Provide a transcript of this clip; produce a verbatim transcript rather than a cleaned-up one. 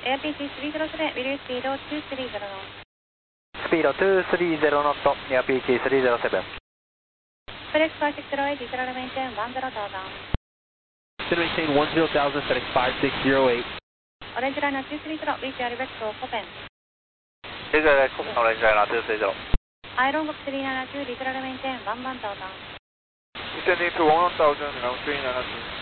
エアピーティースリーゼロセブン、ウィルスピードにスリーゼロノット。 スピードにスリーゼロノット、エアピーティースリーゼロセブン。 フレックスファイブシックスゼロエイト、ディセラルメンテンワンゼロタウザン。 Consider maintain one zero thousand, setting five six zero eight. オレンジライナーにスリーゼロ、リーチアリベクト、コペン。 这个コペンオレンジライナーにスリーゼロ。 アイロンゴスリーナインツー、ディセラルメンテンワンワンタウザン。 Descending to one thousand, ground three nine two.